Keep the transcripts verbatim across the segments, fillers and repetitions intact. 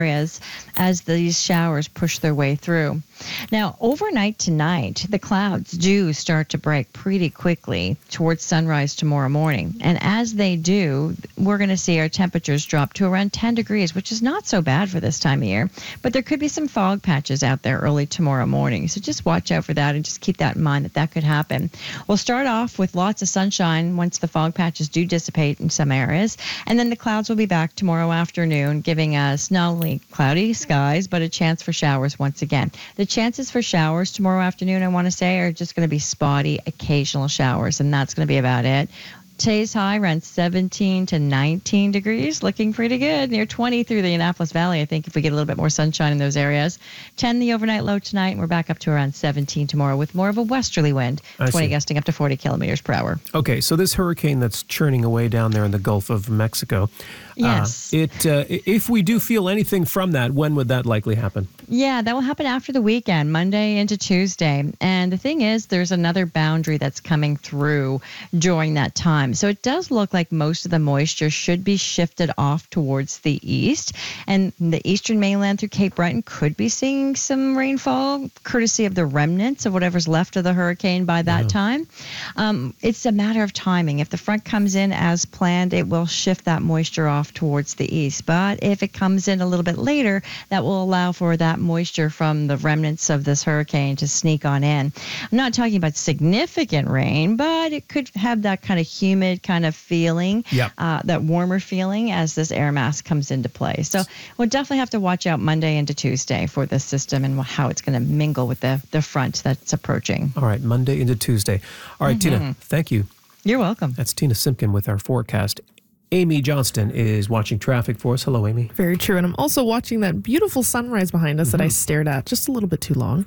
areas as these showers push their way through. Now, overnight tonight, the clouds do start to break pretty quickly towards sunrise tomorrow morning. And as they do, we're going to see our temperatures drop to around ten degrees, which is not so bad for this time of year. But there could be some fog patches out there early tomorrow morning. So just watch out for that and just keep that in mind that that could happen. We'll start off with lots of sunshine once the fog patches do dissipate in some areas. And then the clouds will be back tomorrow afternoon, giving us not only cloudy skies, but a chance for showers once again. The chances for showers tomorrow afternoon, I want to say, are just going to be spotty, occasional showers, and that's going to be about it. Today's high around seventeen to nineteen degrees, looking pretty good, near twenty through the Annapolis Valley, I think, if we get a little bit more sunshine in those areas. ten the overnight low tonight, and we're back up to around seventeen tomorrow with more of a westerly wind, I twenty see. gusting up to forty kilometers per hour. Okay, so this hurricane that's churning away down there in the Gulf of Mexico, yes. Uh, it uh, if we do feel anything from that, when would that likely happen? Yeah, that will happen after the weekend, Monday into Tuesday. And the thing is, there's another boundary that's coming through during that time. So it does look like most of the moisture should be shifted off towards the east. And the eastern mainland through Cape Breton could be seeing some rainfall, courtesy of the remnants of whatever's left of the hurricane by that Wow. time. Um, it's a matter of timing. If the front comes in as planned, it will shift that moisture off towards the east. But if it comes in a little bit later, that will allow for that moisture from the remnants of this hurricane to sneak on in. I'm not talking about significant rain, but it could have that kind of humid kind of feeling, Yep. uh, that warmer feeling as this air mass comes into play. So we'll definitely have to watch out Monday into Tuesday for this system and how it's going to mingle with the, the front that's approaching. All right, Monday into Tuesday. All right, Mm-hmm. Tina, thank you. You're welcome. That's Tina Simpkin with our forecast. Amy Johnston is watching traffic for us. Hello, Amy. Very true. And I'm also watching that beautiful sunrise behind us that I stared at just a little bit too long.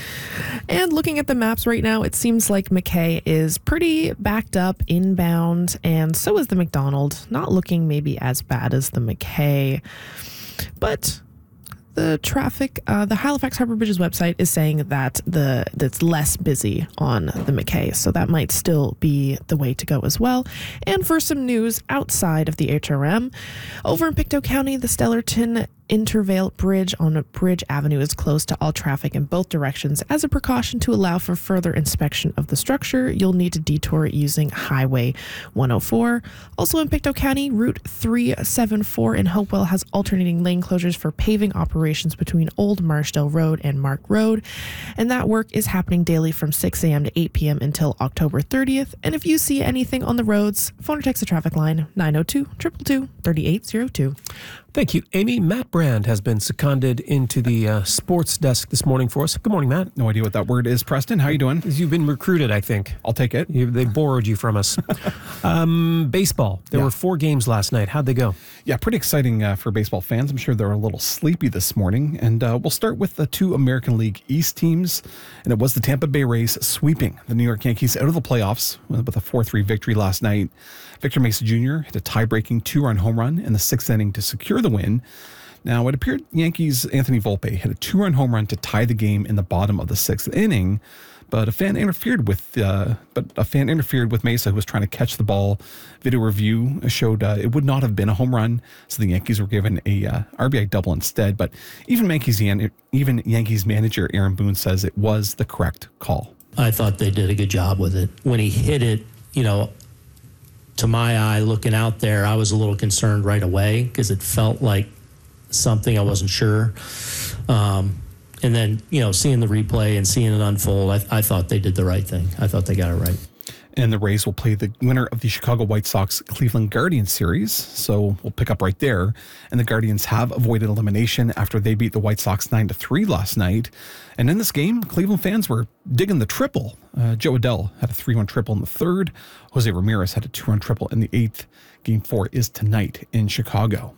And looking at the maps right now, it seems like McKay is pretty backed up inbound, and so is the McDonald. Not looking maybe as bad as the McKay, but the traffic, uh, the Halifax Harbour Bridges website is saying that the that's less busy on the McKay, so that might still be the way to go as well. And for some news outside of the H R M, over in Pictou County, the Stellarton Intervale Bridge on Bridge Avenue is closed to all traffic in both directions. As a precaution to allow for further inspection of the structure, you'll need to detour using Highway one oh four. Also in Pictou County, Route three seventy-four in Hopewell has alternating lane closures for paving operations between Old Marshdale Road and Mark Road. And that work is happening daily from six a.m. to eight p.m. until October thirtieth. And if you see anything on the roads, phone or text the traffic line nine oh two, two two two, three eight oh two. Thank you, Amy. Matt Brand has been seconded into the uh, sports desk this morning for us. Good morning, Matt. No idea what that word is, Preston. How you doing? You've been recruited, I think. I'll take it. You, they borrowed you from us. um, baseball. There Yeah. were four games last night. How'd they go? Yeah, pretty exciting uh, for baseball fans. I'm sure they're a little sleepy this morning. And uh, we'll start with the two American League East teams. And it was the Tampa Bay Rays sweeping the New York Yankees out of the playoffs with a four three victory last night. Victor Mesa Junior hit a tie-breaking two-run home run in the sixth inning to secure the win. Now, it appeared Yankees' Anthony Volpe hit a two-run home run to tie the game in the bottom of the sixth inning, but a fan interfered with uh, but a fan interfered with Mesa, who was trying to catch the ball. Video review showed uh, it would not have been a home run, so the Yankees were given a uh, R B I double instead. But even Yankees even Yankees manager Aaron Boone says it was the correct call. I thought they did a good job with it. When he hit it, you know, to my eye, looking out there, I was a little concerned right away because it felt like something I wasn't sure. Um, and then, you know, seeing the replay and seeing it unfold, I, I thought they did the right thing. I thought they got it right. And the Rays will play the winner of the Chicago White Sox Cleveland Guardians series. So we'll pick up right there. And the Guardians have avoided elimination after they beat the White Sox nine to three last night. And in this game, Cleveland fans were digging the triple. Uh, Joe Adell had a three-run triple in the third. Jose Ramirez had a two-run triple in the eighth. Game four is tonight in Chicago.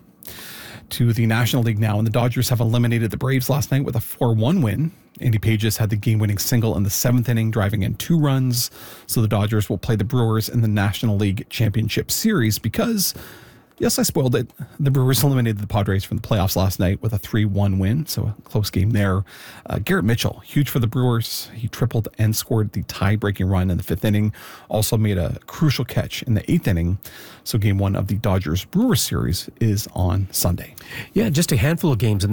To the National League now, and the Dodgers have eliminated the Braves last night with a four one win. Andy Pages had the game-winning single in the seventh inning, driving in two runs. So the Dodgers will play the Brewers in the National League Championship Series because Yes, I spoiled it. The Brewers eliminated the Padres from the playoffs last night with a three one win, so a close game there. Uh, Garrett Mitchell, huge for the Brewers. He tripled and scored the tie-breaking run in the fifth inning. Also made a crucial catch in the eighth inning. So game one of the Dodgers-Brewers series is on Sunday. Yeah, just a handful of games in